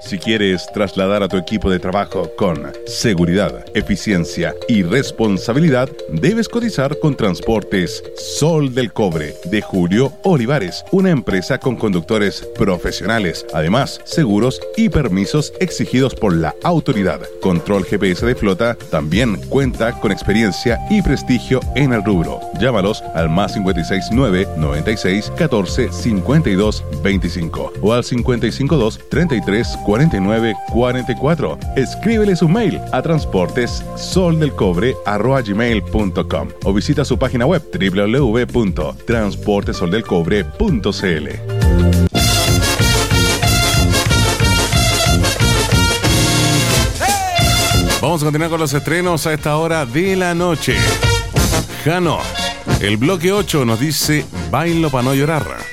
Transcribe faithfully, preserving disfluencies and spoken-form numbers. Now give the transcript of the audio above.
Si quieres trasladar a tu equipo de trabajo con seguridad, eficiencia y responsabilidad, debes cotizar con Transportes Sol del Cobre de Julio Olivares, una empresa con conductores profesionales, además seguros y permisos exigidos por la autoridad. Control G P S de flota también cuenta con experiencia y prestigio en el rubro. Llámalos al más cinco seis nueve, noventa y seis, catorce, cincuenta y dos, veinticinco o al cincuenta y cinco dos, treinta y tres, cuarenta y nueve, cuarenta y cuatro. Escríbeles un mail a transportessoldelcobre arroba gmail punto com o visita su página web doble u doble u doble u punto transportesoldelcobre punto c l. Vamos a continuar con los estrenos a esta hora de la noche. Jano, el bloque ocho nos dice Bailo pa' no llorar.